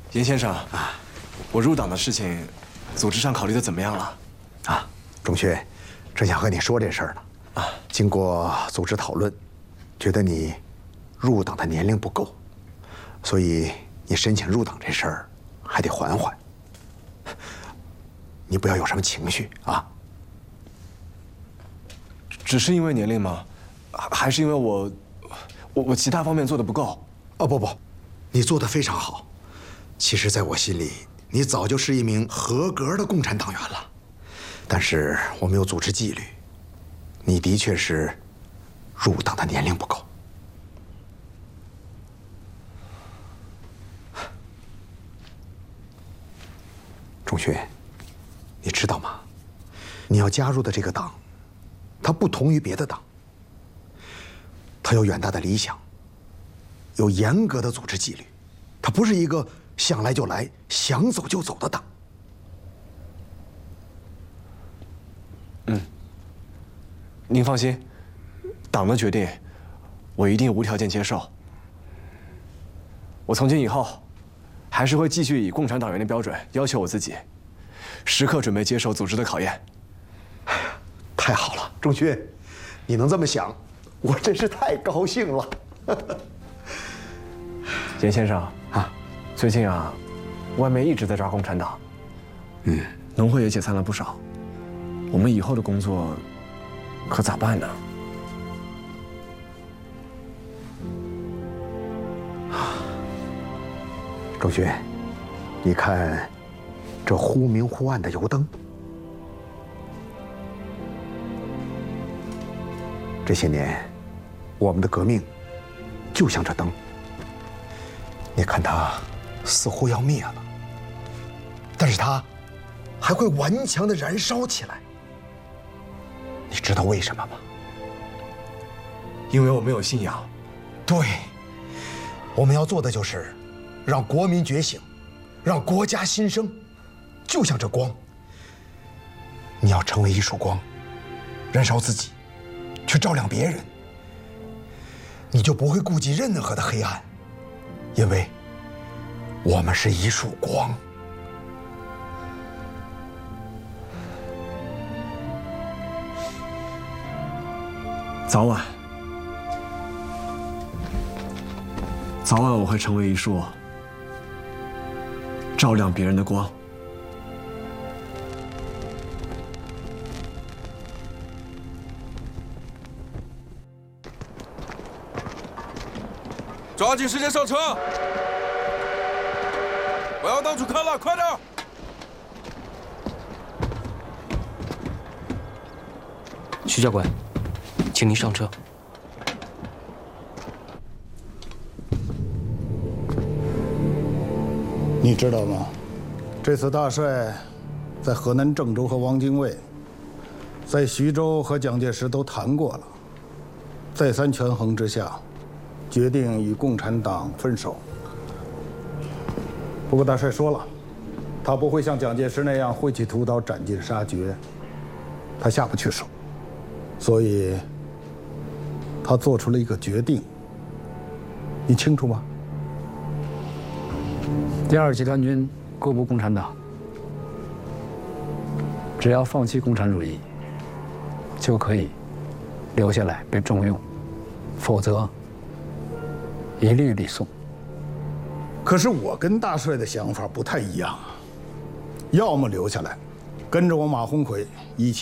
严先生啊，我入党的事情，组织上考虑的怎么样了？ 啊，钟薛，正想和你说这事儿呢。啊，经过组织讨论，觉得你入党的年龄不够，所以你申请入党这事儿还得缓缓。你不要有什么情绪啊。 只是因为年龄吗？还是因为我其他方面做的不够？ 哦不，你做得非常好。其实，在我心里，你早就是一名合格的共产党员了。但是我没有组织纪律，你的确是入党的年龄不够。钟薛，你知道吗？你要加入的这个党，它不同于别的党，它有远大的理想，有严格的组织纪律，它不是一个想来就来、想走就走的党。 您放心，党的决定，我一定无条件接受。我从今以后，还是会继续以共产党员的标准要求我自己，时刻准备接受组织的考验。 太好了，钟薛，你能这么想，我真是太高兴了。 严先生啊，最近啊，外面一直在抓共产党，农会也解散了不少，我们以后的工作可咋办呢？ 钟薛，你看这忽明忽暗的油灯，这些年我们的革命就像这灯，你看它似乎要灭了，但是它还会顽强地燃烧起来。你知道为什么吗？ 因为我们有信仰。 对，我们要做的就是让国民觉醒，让国家新生。就像这光，你要成为一束光，燃烧自己，去照亮别人，你就不会顾及任何的黑暗，因为我们是一束光。 早晚我会成为一束照亮别人的光。 抓紧时间上车！我要到处看了，快点！ 徐教官，请您上车。 你知道吗？这次大帅在河南郑州和汪精卫，在徐州和蒋介石都谈过了，再三权衡之下，决定与共产党分手。不过大帅说了，他不会像蒋介石那样挥起屠刀斩尽杀绝，他下不去手，所以他做出了一个决定。你清楚吗？ 第二集团军归部共产党，只要放弃共产主义，就可以留下来被重用，否则一律礼送。 可是我跟大帅的想法不太一样啊，要么留下来，跟着我马鸿逵一起